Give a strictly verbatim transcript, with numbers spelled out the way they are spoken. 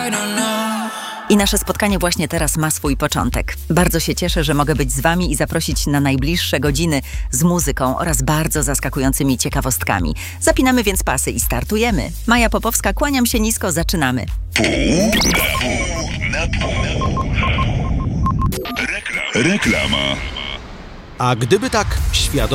I nasze spotkanie właśnie teraz ma swój początek. Bardzo się cieszę, że mogę być z wami i zaprosić na najbliższe godziny z muzyką oraz bardzo zaskakującymi ciekawostkami. Zapinamy więc pasy i startujemy. Maja Popowska, kłaniam się nisko, zaczynamy. Pół na pół. Reklama. A gdyby tak świadomie